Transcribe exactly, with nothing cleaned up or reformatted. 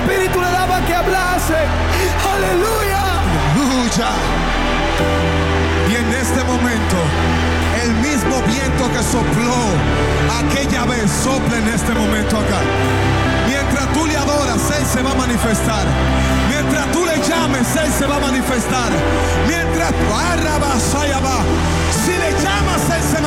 Espíritu le daba que hablase. Aleluya. Aleluya. Y en este momento, el mismo viento que sopló aquella vez sopla en este momento acá. Mientras tú le adoras, Él se va a manifestar. Mientras tú le llames, Él se va a manifestar. Mientras si le llamas, Él se